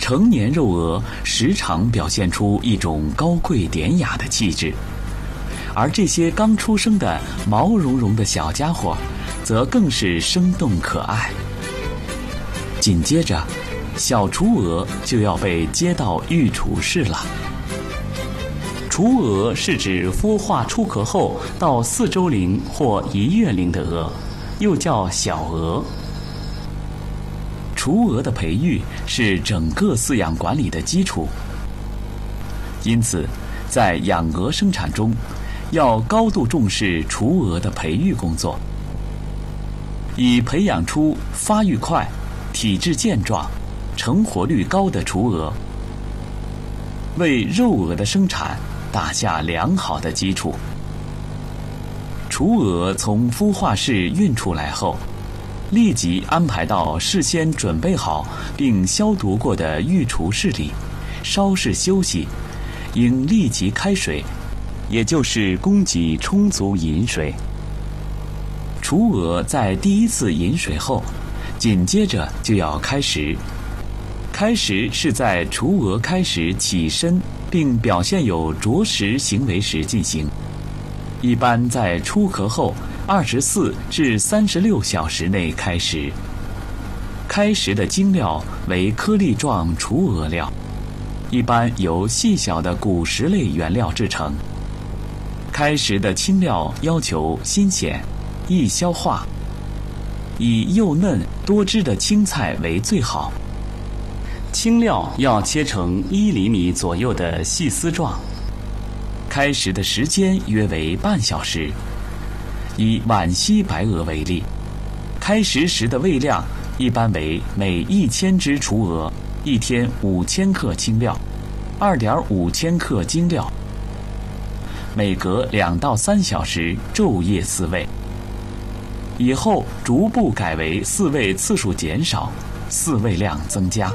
成年肉鹅时常表现出一种高贵典雅的气质，而这些刚出生的毛茸茸的小家伙，则更是生动可爱。紧接着，小雏鹅就要被接到育雏室了。雏鹅是指孵化出壳后到4周龄或1月龄的鹅，又叫小鹅。雏鹅的培育是整个饲养管理的基础，因此，在养鹅生产中，要高度重视雏鹅的培育工作，以培养出发育快、体质健壮、成活率高的雏鹅，为肉鹅的生产打下良好的基础。雏鹅从孵化室运出来后，立即安排到事先准备好并消毒过的育雏室里，稍事休息，应立即开水，也就是供给充足饮水。雏鹅在第一次饮水后，紧接着就要开食。开食是在雏鹅开始起身并表现有啄食行为时进行，一般在出壳后24至36小时内开食。开食的精料为颗粒状雏鹅料，一般由细小的骨石类原料制成。开食的青料要求新鲜、易消化，以幼嫩多汁的青菜为最好。青料要切成1厘米左右的细丝状。开食的时间约为半小时。以皖西白鹅为例，开食时的喂量一般为每1000只雏鹅1天5000克青料，2.5千克精料，每隔2到3小时昼夜饲喂。以后逐步改为饲喂次数减少，饲喂量增加。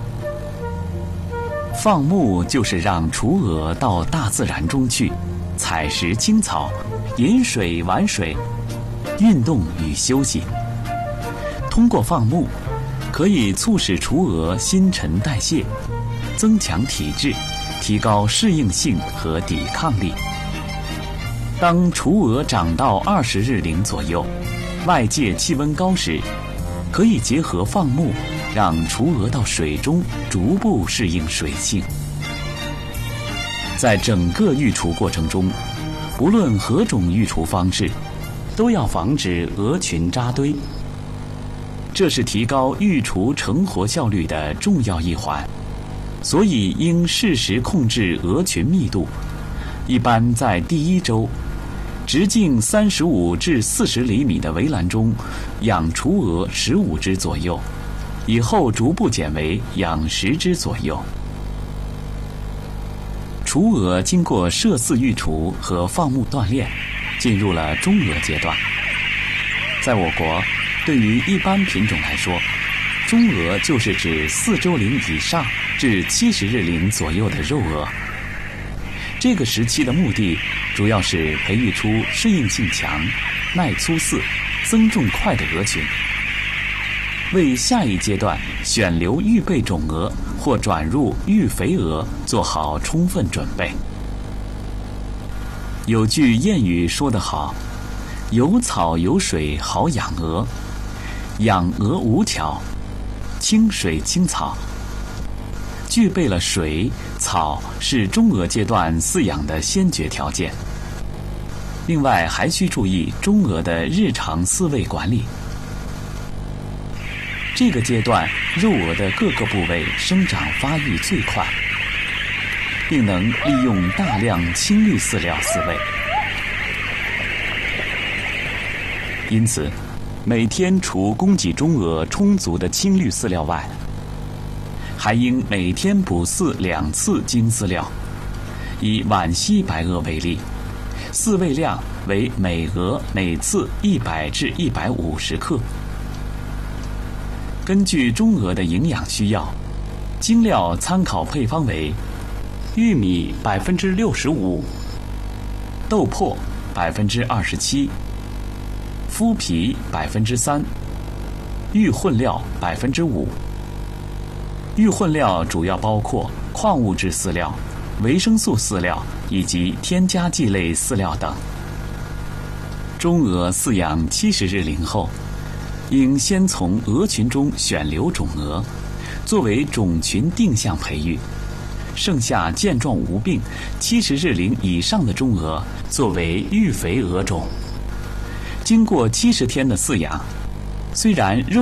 放牧就是让雏鹅到大自然中去，采食青草，饮水玩水，运动与休息。通过放牧，可以促使雏鹅新陈代谢，增强体质，提高适应性和抵抗力。当雏鹅长到20日龄左右，外界气温高时，可以结合放牧，让雏鹅到水中逐步适应水性。在整个育雏过程中，不论何种育雏方式，都要防止鹅群扎堆，这是提高育雏成活效率的重要一环，所以应适时控制鹅群密度。一般在第1周，直径35至40厘米的围栏中养雏鹅15只左右，以后逐步减为养10只左右。雏鹅经过设饲育雏和放牧锻炼，进入了中鹅阶段。在我国，对于一般品种来说，中鹅就是指4周龄以上至70日龄左右的肉鹅。这个时期的目的主要是培育出适应性强、耐粗饲、增重快的鹅群，为下一阶段选留预备种鹅或转入育肥鹅做好充分准备。有句谚语说得好，有草有水好养鹅，养鹅无巧，清水清草。具备了水、草是中鹅阶段饲养的先决条件。另外还需注意中鹅的日常饲喂管理。这个阶段肉鹅的各个部位生长发育最快，并能利用大量青绿饲料饲喂。因此，每天除供给中鹅充足的青绿饲料外，还应每天补饲2次精饲料。以皖西白鹅为例，饲喂量为每鹅每次100至150克。根据中鹅的营养需要，精料参考配方为：玉米65%，豆粕27%，麸皮3%，玉混料5%。 育混料主要包括矿物质饲料、维生素饲料以及添加剂类饲料等。中鹅饲养70日龄后，应先从鹅群中选留种鹅，作为种群定向培育。剩下健壮无病、70日龄以上的中鹅作为育肥鹅种。经过70天的饲养，虽然肉